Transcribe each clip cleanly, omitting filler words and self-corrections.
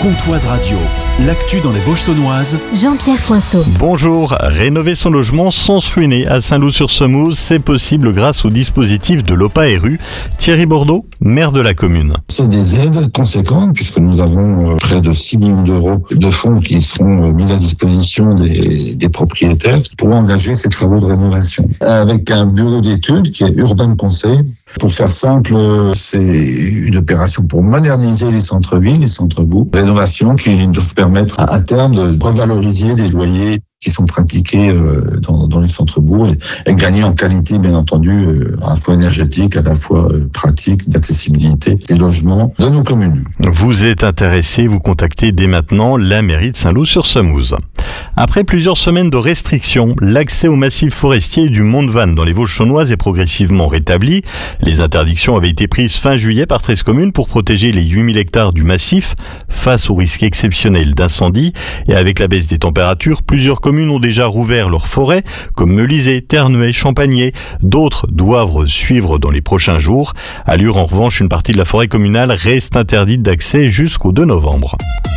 Comtoise Radio, l'actu dans les Vosges-Saunoises. Jean-Pierre Poinceau. Bonjour, rénover son logement sans se ruiner à Saint-Loup-sur-Semouse, c'est possible grâce au dispositif de l'OPA-RU. Thierry Bordeaux, maire de la commune. C'est des aides conséquentes puisque nous avons près de 6 millions d'euros de fonds qui seront mis à disposition des propriétaires pour engager ces travaux de rénovation. Avec un bureau d'études qui est Urban Conseil. Pour faire simple, c'est une opération pour moderniser les centres-villes, les centres-bourgs. Rénovation qui doivent permettre à terme de revaloriser les loyers qui sont pratiqués dans les centres-bourgs et gagner en qualité, bien entendu, à la fois énergétique, à la fois pratique, d'accessibilité des logements de nos communes. Vous êtes intéressé, vous contactez dès maintenant la mairie de Saint-Loup-sur-Semouse. Après plusieurs semaines de restrictions, l'accès au massif forestier du Mont de Vannes dans les Vosges-Saunoises est progressivement rétabli. Les interdictions avaient été prises fin juillet par 13 communes pour protéger les 8000 hectares du massif face au risque exceptionnel d'incendie. Et avec la baisse des températures, plusieurs communes ont déjà rouvert leurs forêts, comme Melisay, Terneuet, Champagné. D'autres doivent suivre dans les prochains jours. À Lure, en revanche, une partie de la forêt communale reste interdite d'accès jusqu'au 2 novembre.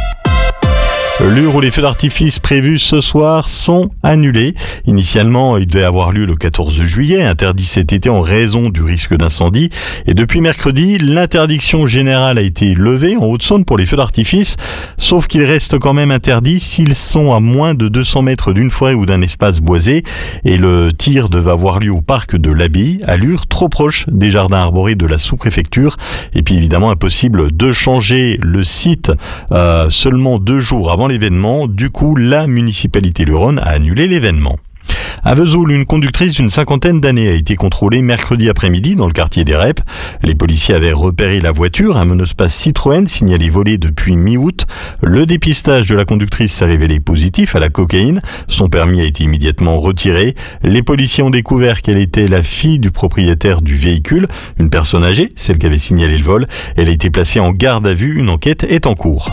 Lure où les feux d'artifice prévus ce soir sont annulés. Initialement, il devait avoir lieu le 14 juillet, interdit cet été en raison du risque d'incendie. Et depuis mercredi, l'interdiction générale a été levée en Haute-Saône pour les feux d'artifice, sauf qu'ils restent quand même interdits s'ils sont à moins de 200 mètres d'une forêt ou d'un espace boisé. Et le tir devait avoir lieu au parc de l'Abbaye, à Lure, trop proche des jardins arborés de la sous-préfecture. Et puis évidemment, impossible de changer le site seulement 2 jours avant l'événement. Du coup, la municipalité luronne a annulé l'événement. À Vesoul, une conductrice d'une 50aine d'années a été contrôlée mercredi après-midi dans le quartier des Reps. Les policiers avaient repéré la voiture, un monospace Citroën signalé volé depuis mi-août. Le dépistage de la conductrice s'est révélé positif à la cocaïne. Son permis a été immédiatement retiré. Les policiers ont découvert qu'elle était la fille du propriétaire du véhicule, une personne âgée, celle qui avait signalé le vol. Elle a été placée en garde à vue. Une enquête est en cours.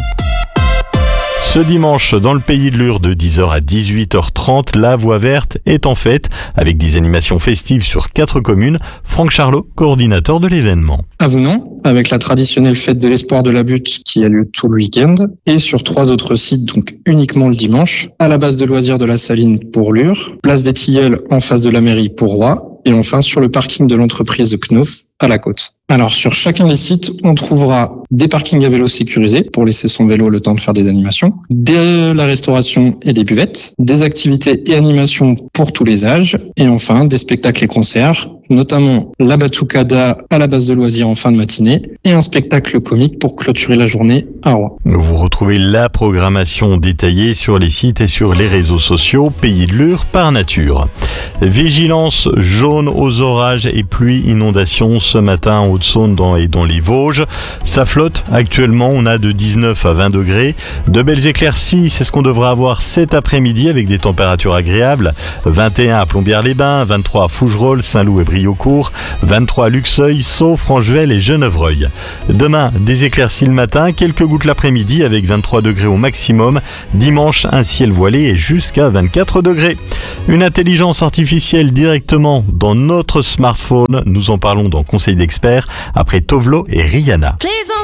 Ce dimanche, dans le pays de Lure, de 10h à 18h30, la voie verte est en fête avec des animations festives sur 4 communes. Franck Charlot, coordinateur de l'événement. À Venant, avec la traditionnelle fête de l'espoir de la butte qui a lieu tout le week-end, et sur 3 autres sites, donc uniquement le dimanche, à la base de loisirs de la Saline pour Lure, place des Tilleuls en face de la mairie pour Roy, et enfin sur le parking de l'entreprise de Knauf à la Côte. Alors sur chacun des sites, on trouvera des parkings à vélo sécurisés pour laisser son vélo le temps de faire des animations, de la restauration et des buvettes, des activités et animations pour tous les âges, et enfin des spectacles et concerts, notamment la Batucada à la base de loisirs en fin de matinée et un spectacle comique pour clôturer la journée à Roy. Vous retrouvez la programmation détaillée sur les sites et sur les réseaux sociaux Pays de Lure par nature. Vigilance jaune aux orages et pluies inondations ce matin en Haute-Saône et dans les Vosges. Ça flotte actuellement, on a de 19 à 20 degrés. De belles éclaircies, c'est ce qu'on devra avoir cet après-midi avec des températures agréables. 21 à Plombières-les-Bains, 23 à Fougerolles, Saint-Loup et Briaucourt, 23 à Luxeuil, Sceaux, Franchevelle et Genevreuil. Demain, des éclaircies le matin, quelques gouttes l'après-midi avec 23 degrés au maximum. Dimanche, un ciel voilé et jusqu'à 24 degrés. Une intelligence artificielle directement dans notre smartphone. Nous en parlons dans Conseil d'experts après Tovlo et Rihanna.